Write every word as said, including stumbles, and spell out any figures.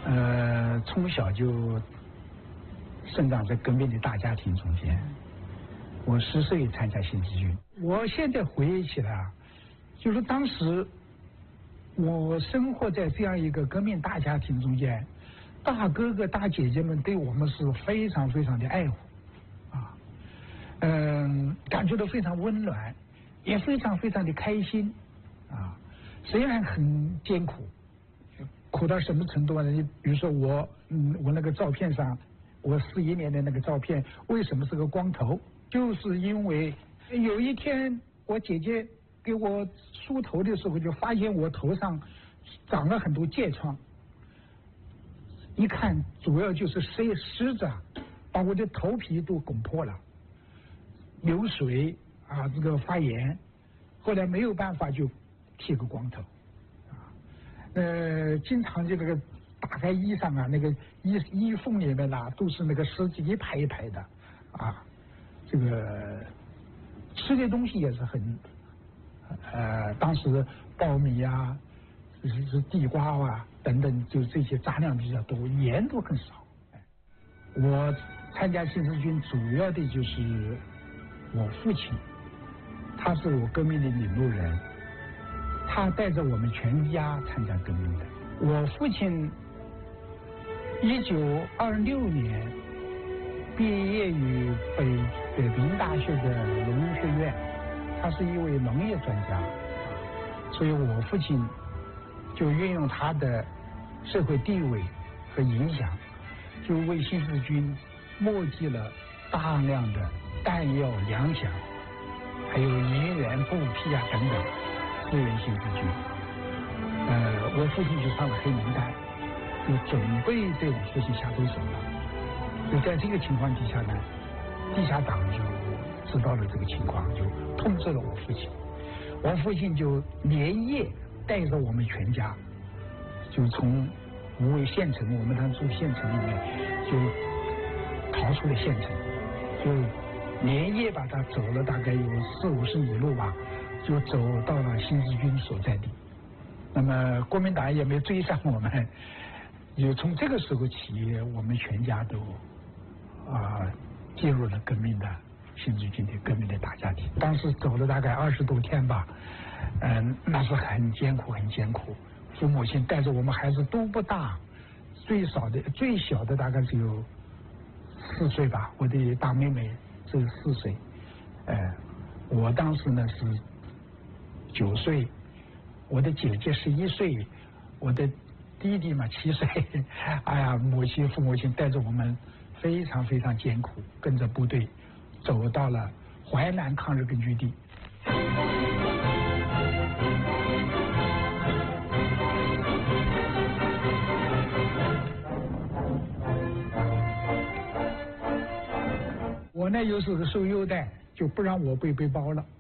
呃，从小就生长在革命的大家庭中间。我十岁参加新四军。我现在回忆起来啊，就是当时我生活在这样一个革命大家庭中间，大哥哥大姐姐们对我们是非常非常的爱护啊，嗯，感觉到非常温暖，也非常非常的开心啊。虽然很艰苦，苦到什么程度呢？你比如说我，嗯，我那个照片上，我四一年的那个照片，为什么是个光头？就是因为有一天我姐姐给我梳头的时候，就发现我头上长了很多疥疮，一看主要就是湿湿着，把我的头皮都拱破了，流水啊，这个发炎，后来没有办法就剃个光头，啊，呃，经常就这个打开衣裳啊，那个衣衣缝里面呐，都是那个虱子一排一排的，啊。这个吃的东西也是很，呃，当时苞米啊，就是地瓜啊等等，就这些杂粮比较多，盐都很少。我参加新四军主要的就是我父亲，他是我革命的领路人，他带着我们全家参加革命的。我父亲一九二六年毕业于北北平大学的农业学院，他是一位农业专家，所以我父亲就运用他的社会地位和影响，就为新四军募集了大量的弹药、粮饷，还有银元、布匹啊等等，支援新四军。呃，我父亲就上了黑名单，就准备对我父亲下毒手了。就在这个情况底下呢，地下党就知道了这个情况，就通知了我父亲。我父亲就连夜带着我们全家，就从无为县城，我们当时住县城里面，就逃出了县城，就连夜把他走了大概有四五十里路吧，就走到了新四军所在地。那么国民党也没追上我们，就从这个时候起，我们全家都啊进入了革命的新四军的革命的大家庭。当时走了大概二十多天吧，嗯，那是很艰苦很艰苦。父母亲带着我们孩子都不大，最少的最小的大概只有四岁吧，我的大妹妹只有四岁，呃，我当时呢是九岁，我的姐姐十一岁，我的弟弟嘛七岁，哎呀，母亲父母亲带着我们非常非常艰苦，跟着部队走到了淮南抗日根据地。我呢又是个受优待，就不让我背背包了，